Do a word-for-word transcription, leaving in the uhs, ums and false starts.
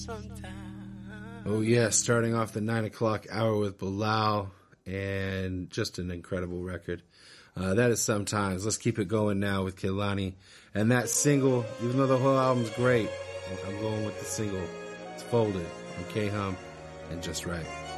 Oh yeah, starting off the nine o'clock hour with Bilal, and just an incredible record. Uh, that is Sometimes. Let's keep it going now with Kehlani. And that single, even though the whole album's great, I'm going with the single. It's Folded on K-Hum and Just Right.